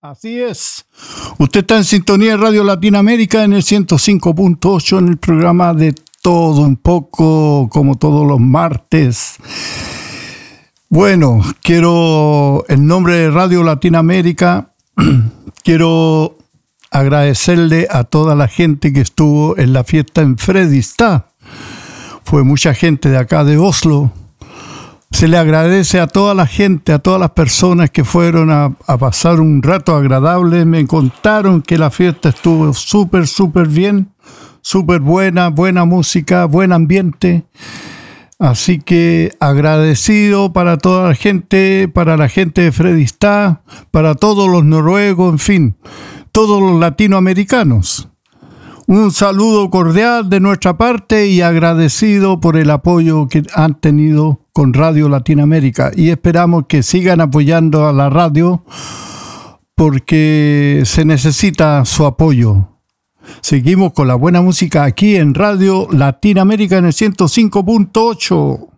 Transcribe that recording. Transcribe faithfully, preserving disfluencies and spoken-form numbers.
Así es. Usted está en sintonía de Radio Latinoamérica en el ciento cinco punto ocho en el programa de Todo un Poco, como todos los martes. Bueno, quiero, en nombre de Radio Latinoamérica, quiero agradecerle a toda la gente que estuvo en la fiesta en Fredrikstad. Fue mucha gente de acá de Oslo. Se le agradece a toda la gente, a todas las personas que fueron a, a pasar un rato agradable. Me contaron que la fiesta estuvo súper, súper bien, súper buena, buena música, buen ambiente. Así que agradecido para toda la gente, para la gente de Fredrikstad, para todos los noruegos, en fin, todos los latinoamericanos. Un saludo cordial de nuestra parte y agradecido por el apoyo que han tenido con Radio Latinoamérica. Y esperamos que sigan apoyando a la radio porque se necesita su apoyo. Seguimos con la buena música aquí en Radio Latinoamérica en el ciento cinco punto ocho.